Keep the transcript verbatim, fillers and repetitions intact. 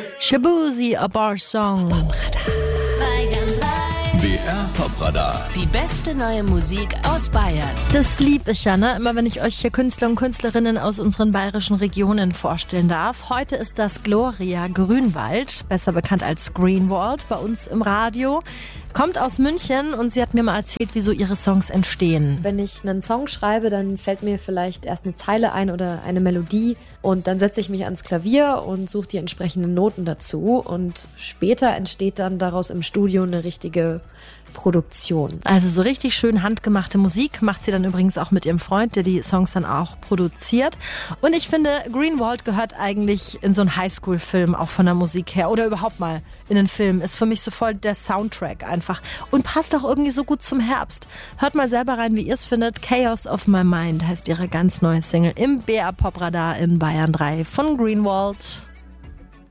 Shaboozey, A Bar Song. B R Popradar. Die beste neue Musik aus Bayern. Das lieb ich ja, ne? Immer wenn ich euch hier Künstler und Künstlerinnen aus unseren bayerischen Regionen vorstellen darf. Heute ist das Gloria Grünwald, besser bekannt als Greenwald, bei uns im Radio. Kommt aus München und sie hat mir mal erzählt, wieso ihre Songs entstehen. Wenn ich einen Song schreibe, dann fällt mir vielleicht erst eine Zeile ein oder eine Melodie und dann setze ich mich ans Klavier und suche die entsprechenden Noten dazu und später entsteht dann daraus im Studio eine richtige Produktion. Also so richtig schön handgemachte Musik macht sie dann übrigens auch mit ihrem Freund, der die Songs dann auch produziert. Und ich finde, Greenwald gehört eigentlich in so einen Highschool-Film auch von der Musik her oder überhaupt mal in einen Film. Ist für mich so voll der Soundtrack einfach und passt auch irgendwie so gut zum Herbst. Hört mal selber rein, wie ihr es findet. Chaos of My Mind heißt ihre ganz neue Single im B R Popradar in Bayern drei von Greenwald.